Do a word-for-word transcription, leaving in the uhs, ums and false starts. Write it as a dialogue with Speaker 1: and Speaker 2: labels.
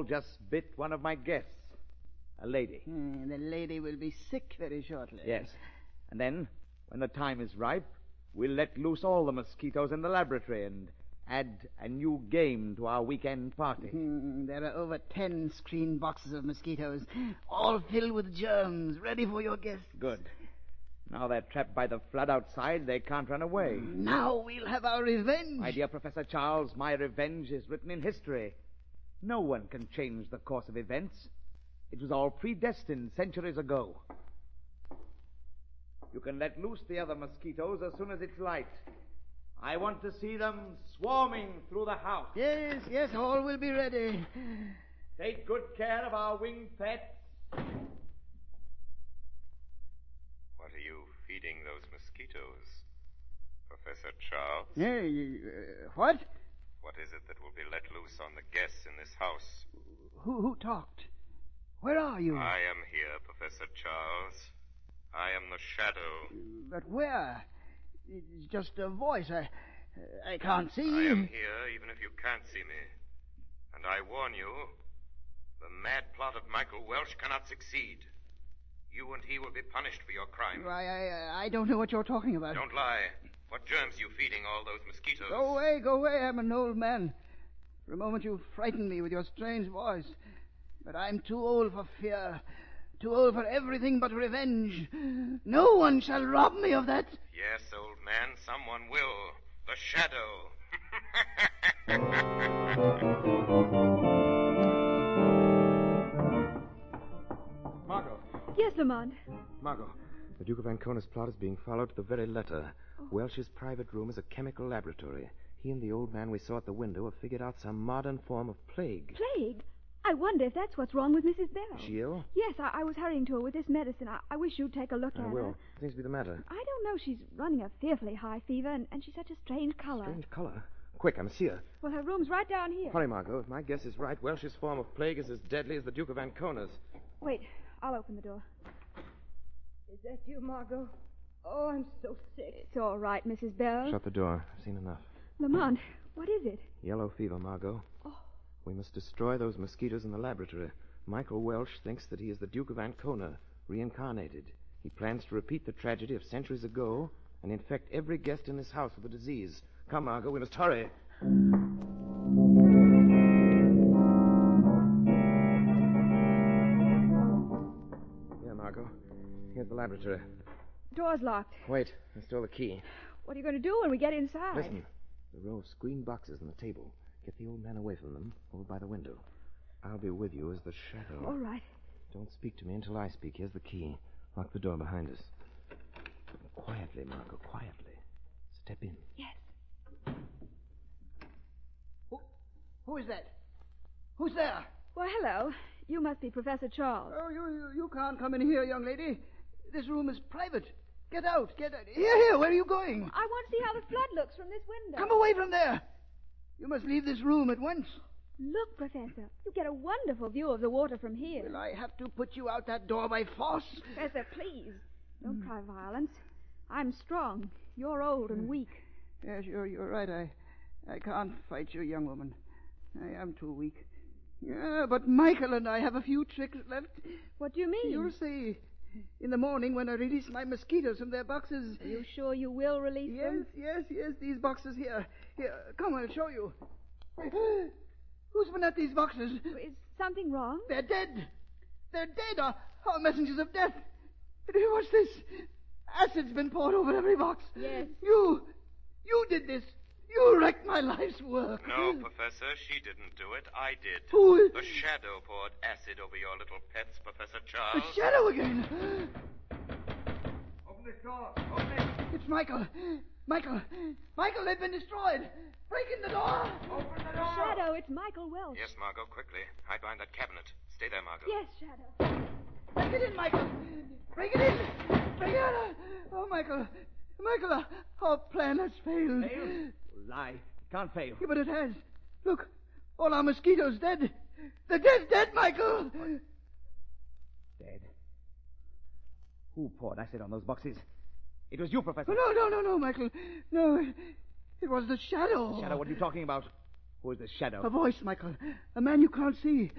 Speaker 1: just bit one of my guests. A lady.
Speaker 2: Mm, the lady will be sick very shortly.
Speaker 1: Yes. And then, when the time is ripe, we'll let loose all the mosquitoes in the laboratory and add a new game to our weekend party.
Speaker 2: Mm, there are over ten screen boxes of mosquitoes, all filled with germs, ready for your guests.
Speaker 1: Good. Now they're trapped by the flood outside, they can't run away.
Speaker 2: Now we'll have our revenge.
Speaker 1: My dear Professor Charles, my revenge is written in history. No one can change the course of events. It was all predestined centuries ago. You can let loose the other mosquitoes as soon as it's light. I want to see them swarming through the house.
Speaker 2: Yes, yes, all will be ready.
Speaker 1: Take good care of our winged pets.
Speaker 3: What are you feeding those mosquitoes, Professor Charles?
Speaker 2: Hey, uh, what?
Speaker 3: What is it that will be let loose on the guests in this house?
Speaker 2: Who, who talked? Where are you?
Speaker 3: I am here, Professor Charles. I am the Shadow.
Speaker 2: But where? It's just a voice. I, I can't see.
Speaker 3: I am here even if you can't see me. And I warn you, the mad plot of Michael Welsh cannot succeed. You and he will be punished for your crime.
Speaker 2: I, I, I don't know what you're talking about.
Speaker 3: Don't lie. What germs are you feeding all those mosquitoes?
Speaker 2: Go away, go away. I'm an old man. For a moment you frightened me with your strange voice. But I'm too old for fear. Too old for everything but revenge. No one shall rob me of that.
Speaker 3: Yes, old man, someone will. The Shadow.
Speaker 4: Margot.
Speaker 5: Yes, Lamont.
Speaker 4: Margot, the Duke of Ancona's plot is being followed to the very letter. Oh. Welsh's private room is a chemical laboratory. He and the old man we saw at the window have figured out some modern form of plague.
Speaker 5: Plague? I wonder if that's what's wrong with Missus Bell.
Speaker 4: Is she ill?
Speaker 5: Yes, I, I was hurrying to her with this medicine. I, I wish you'd take a look
Speaker 4: I
Speaker 5: at
Speaker 4: will.
Speaker 5: her.
Speaker 4: What seems to be the matter?
Speaker 5: I don't know. She's running a fearfully high fever, and, and she's such a strange color.
Speaker 4: Strange color? Quick, I must see her.
Speaker 5: Well, her room's right down here.
Speaker 4: Hurry, Margot. If my guess is right, Welsh's form of plague is as deadly as the Duke of Ancona's.
Speaker 5: Wait, I'll open the door.
Speaker 6: Is that you, Margot? Oh, I'm so sick.
Speaker 5: It's all right, Missus Bell.
Speaker 4: Shut the door. I've seen enough.
Speaker 5: Lamont, what is it?
Speaker 4: Yellow fever, Margot.
Speaker 5: Oh.
Speaker 4: We must destroy those mosquitoes in the laboratory. Michael Welsh thinks that he is the Duke of Ancona, reincarnated. He plans to repeat the tragedy of centuries ago and infect every guest in this house with the disease. Come, Margot, we must hurry. Here, Margot. Here's the laboratory.
Speaker 5: Door's locked.
Speaker 4: Wait, there's still the key.
Speaker 5: What are you going to do when we get inside?
Speaker 4: Listen. The row of screen boxes on the table. Get the old man away from them, over by the window. I'll be with you as the Shadow.
Speaker 5: All right.
Speaker 4: Don't speak to me until I speak. Here's the key. Lock the door behind us. Quietly, Margot, quietly. Step in.
Speaker 5: Yes.
Speaker 2: Who, who is that? Who's there?
Speaker 5: Well, hello. You must be Professor Charles.
Speaker 2: Oh, you, you, you can't come in here, young lady. This room is private. Get out, get out. Here, here, where are you going?
Speaker 5: I want to see how the flood looks from this window.
Speaker 2: Come away from there. You must leave this room at once.
Speaker 5: Look, Professor. You get a wonderful view of the water from here.
Speaker 2: Will I have to put you out that door by force?
Speaker 5: Professor, please. Don't try violence. I'm strong. You're old and weak.
Speaker 2: Yes, you're, you're right. I, I can't fight you, young woman. I am too weak. Yeah, but Michael and I have a few tricks left.
Speaker 5: What do you mean?
Speaker 2: You'll see. In the morning, when I release my mosquitoes from their boxes...
Speaker 5: Are you sure you will release
Speaker 2: yes,
Speaker 5: them?
Speaker 2: Yes, yes, yes. These boxes here. Here, come, I'll show you. Who's been at these boxes?
Speaker 5: Is something wrong?
Speaker 2: They're dead. They're dead. Our, our messengers of death. What's this? Acid's been poured over every box.
Speaker 5: Yes.
Speaker 2: You, you did this. You wrecked my life's work.
Speaker 3: No, Professor, she didn't do it. I did.
Speaker 2: Who?
Speaker 3: The Shadow poured acid over your little pets, Professor Charles.
Speaker 2: The Shadow again.
Speaker 1: Open this door. Open it.
Speaker 2: It's Michael. Michael. Michael, they've been destroyed. Break in the door.
Speaker 1: Open the door.
Speaker 5: Shadow, it's Michael Welsh.
Speaker 3: Yes, Margot, quickly. Hide behind that cabinet. Stay there, Margot.
Speaker 5: Yes, Shadow.
Speaker 2: Break it in, Michael. Break it in. Break it in. Oh, Michael. Michael, our, our plan has failed.
Speaker 1: Failed? Lie. It can't fail.
Speaker 2: Yeah, but it has. Look, all our mosquitoes dead. They're dead, dead, Michael.
Speaker 1: What? Dead. Who poured acid on those boxes? It was you, Professor.
Speaker 2: Oh, no, no, no, no, Michael. No, it was the Shadow.
Speaker 1: Shadow, what are you talking about? Who is this Shadow?
Speaker 2: A voice, Michael. A man you can't see.